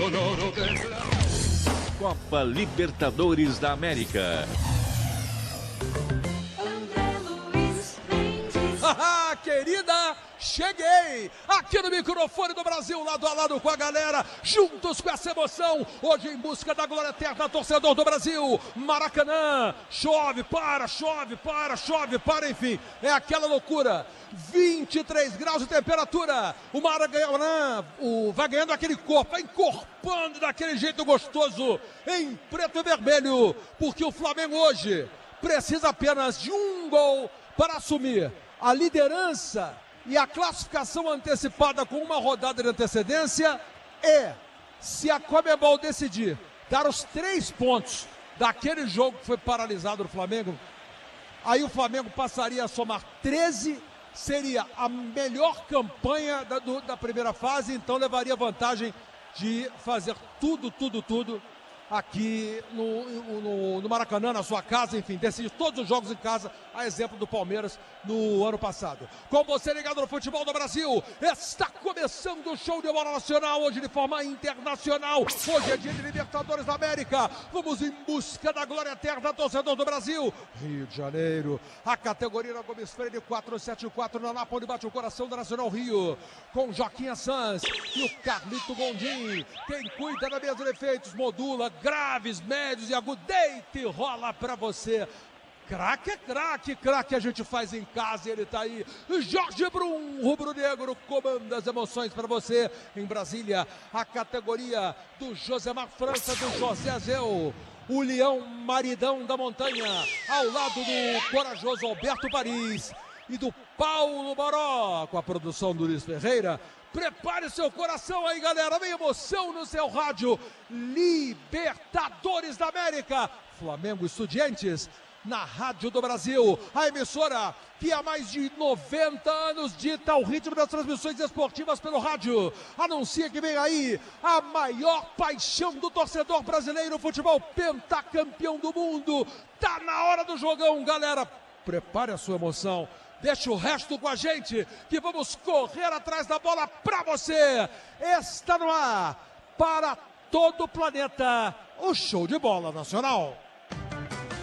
Copa Libertadores da América. Haha, querida, cheguei aqui no microfone do Brasil, lado a lado com a galera, juntos com essa emoção, hoje em busca da glória eterna, torcedor do Brasil, Maracanã, chove, para, enfim, é aquela loucura, 23 graus de temperatura, o Maracanã vai ganhando aquele corpo, vai encorpando daquele jeito gostoso, em preto e vermelho, porque o Flamengo hoje precisa apenas de um gol para assumir a liderança e a classificação antecipada com uma rodada de antecedência. Se a Conmebol decidir dar os 3 pontos daquele jogo que foi paralisado no Flamengo, aí o Flamengo passaria a somar 13, seria a melhor campanha da primeira fase, então levaria vantagem de fazer tudo aqui no Maracanã, na sua casa, enfim, decidir todos os jogos em casa, a exemplo do Palmeiras no ano passado. Com você ligado no futebol do Brasil, está começando o show de bola nacional, hoje de forma internacional, hoje é dia de Libertadores da América, vamos em busca da glória eterna, torcedor do Brasil, Rio de Janeiro, a categoria Gomes Freire 474 na Nápoles, bate o coração da Nacional Rio, com Joaquim Sanz e o Carlito Gondim, quem cuida da mesa de efeitos, modula, graves, médios e agudos, deita e rola pra você. Craque é craque a gente faz em casa e ele tá aí. Jorge Brum, rubro-negro, comanda as emoções pra você. Em Brasília, a categoria do Josemar França, do José Azeu. O leão maridão da montanha, ao lado do corajoso Alberto Paris e do Paulo Boró, com a produção do Luiz Ferreira. Prepare seu coração aí, galera, vem emoção no seu rádio. Libertadores da América, Flamengo Estudiantes, na Rádio do Brasil, a emissora que há mais de 90 anos dita o ritmo das transmissões esportivas pelo rádio. Anuncia que vem aí a maior paixão do torcedor brasileiro, futebol pentacampeão do mundo. Tá na hora do jogão, galera. Prepare a sua emoção. Deixa o resto com a gente, que vamos correr atrás da bola pra você. Está no ar, para todo o planeta, o show de bola nacional.